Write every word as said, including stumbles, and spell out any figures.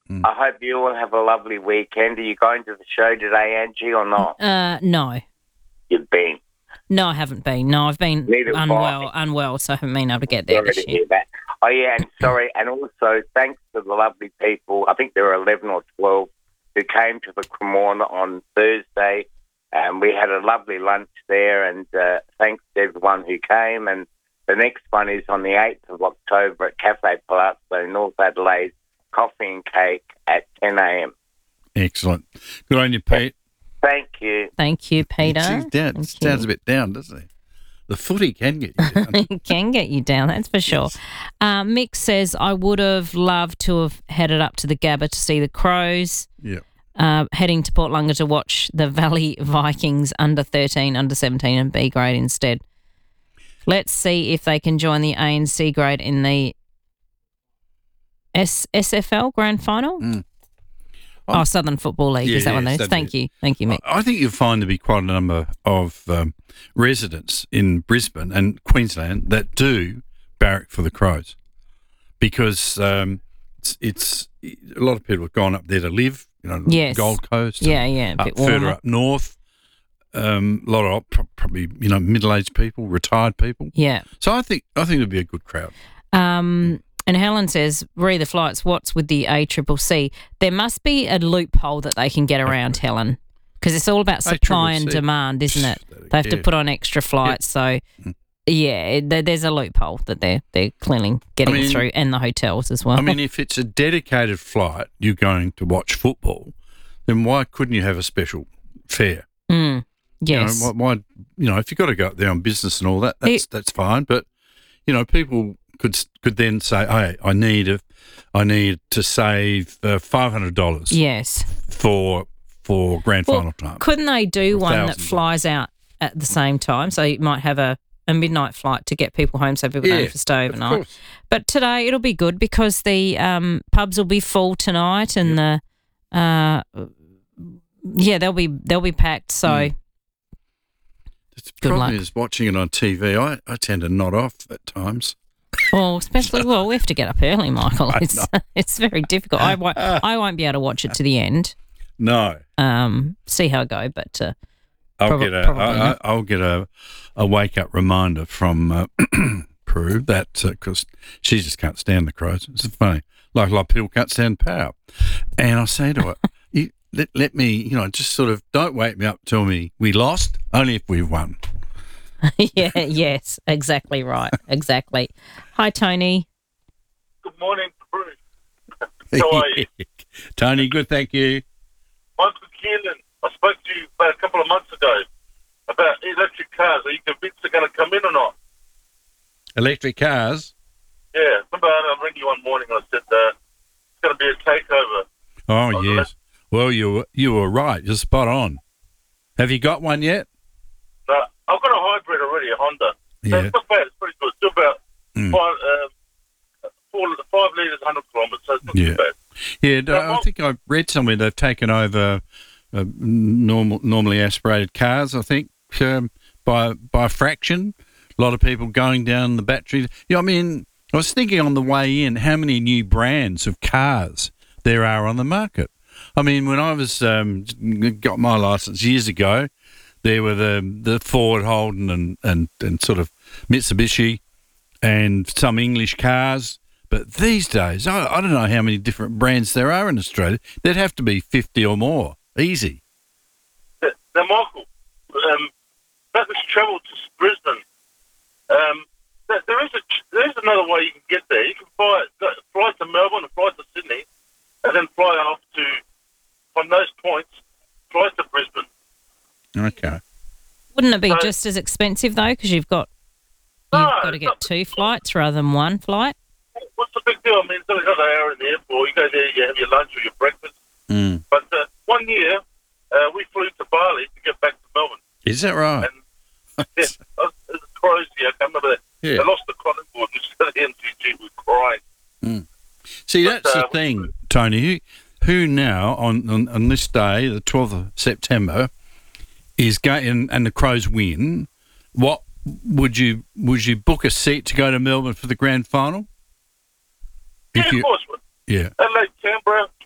Mm. I hope you all have a lovely weekend. Are you going to the show today, Angie, or not? Uh, no. You've been. No, I haven't been. No, I've been Neither have unwell, I. unwell, so I haven't been able to get there Sorry this to year. hear that. Oh, yeah, and sorry. And also, thanks to the lovely people, I think there were eleven or twelve, who came to the Cremorne on Thursday. And we had a lovely lunch there, and uh, thanks to everyone who came. And the next one is on the eighth of October at Cafe Palazzo, North Adelaide, coffee and cake at ten a.m. Excellent. Good on you, Pete. Thank you. Thank you, Peter. He's down. Thank Sounds you. a bit down, doesn't he? The footy can get you down. It can get you down, that's for sure. Yes. Uh, Mick says, I would have loved to have headed up to the Gabba to see the Crows. Yeah. Uh, heading to Port Lunga to watch the Valley Vikings under thirteen, under seventeen and B grade instead. Let's see if they can join the A and C grade in the S- SFL Grand Final. Mm. Oh, Southern Football League. Yeah, is that yeah, one of those? that's Thank it. you. Thank you, Mick. I think you'll find there be quite a number of um, residents in Brisbane and Queensland that do barrack for the Crows because um, it's, it's a lot of people have gone up there to live. You know, Yes. Gold Coast. Yeah, yeah, a up bit further warmer. up north. Um, a lot of pro- probably you know middle-aged people, retired people. Yeah. So I think I think it'll be a good crowd. Um, and Helen says, re the flights, what's with the A C C C? There must be a loophole that they can get around, Helen, because it's all about supply and A C C C. demand, isn't it? They have to Yeah. put on extra flights. So, yeah, there, there's a loophole that they're, they're clearly getting I mean- through, and the hotels as well. I mean, if it's a dedicated flight, you're going to watch football, then why couldn't you have a special fare? Mm, yes. You know, why, why, you know, if you've got to go up there on business and all that, that's It- that's fine. But you know, people could could then say, "Hey, I need a, I need to save uh, five hundred dollars yes. for for grand Well, final time." couldn't they do Or one that thousands. flies out at the same time? So you might have a, a midnight flight to get people home so people don't Yeah, have to stay of overnight. course. But today it'll be good because the um, pubs will be full tonight, and the uh, yeah they'll be they'll be packed. So Mm. The Good problem luck. is watching it on T V. I, I tend to nod off at times. well, especially well we have to get up early, Michael. I It's know. it's very difficult. I won't I won't be able to watch it to the end. No, Um, see how I go, but uh, I'll Prob- get a probably I, I, not. I'll get a a wake up reminder from uh, Prue that because she just can't stand the Crows. It's funny, like a lot of people can't stand power, and I say to her, you, let let me, you know, just sort of don't wake me up, tell me we lost, only if we won. yeah, yes, exactly right, exactly. Hi, Tony. Good morning, Bruce. How are you? Tony, good, thank you. Michael Keelan, I spoke to you about a couple of months ago about electric cars. Are you convinced they're going to come in or not? Electric cars. Yeah, remember I rang you one morning and I said uh, it's going to be a takeover. Oh Oh, yes. Well, you were you were right. You're spot on. Have you got one yet? No, I've got a hybrid already, a Honda. So Yeah. it's not bad. It's pretty good. It's still about Mm. five, uh, four, five litres, one hundred kilometres, so it's not Yeah. too bad. Yeah, no, Now, I think I read somewhere they've taken over uh, normal, normally aspirated cars. I think um, by by a fraction. A lot of people going down the battery. Yeah, I mean, I was thinking on the way in how many new brands of cars there are on the market. I mean, when I was um, got my license years ago, there were the the Ford, Holden, and and, and sort of Mitsubishi, and some English cars. But these days, I, I don't know how many different brands there are in Australia. There'd have to be fifty or more, easy. Now, Michael, um, that was travel to Brisbane. Um, there there is a there is another way you can get there. You can fly go- fly to Melbourne and fly to Sydney, and then fly off to from those points, fly to Brisbane. Okay. Wouldn't it be So- just as expensive though? Because you've got you've No, got to it's get not- two flights rather than one flight. What's the big deal? I mean, it's only another hour in the airport. You go there, you have your lunch or your breakfast. Mm. But uh, one year, uh, we flew to Bali to get back to Melbourne. Is that right? And yeah, it was it was crazy. I can't remember that. Yeah. They lost the Collingwood and so the M C G was crying. See, But, that's uh, the thing, Tony. Who, who now on, on on this day, the twelfth of September, is going and, and the Crows win? What would you would you book a seat to go to Melbourne for the grand final? Yeah, If of you, course. yeah. Adelaide, Canberra,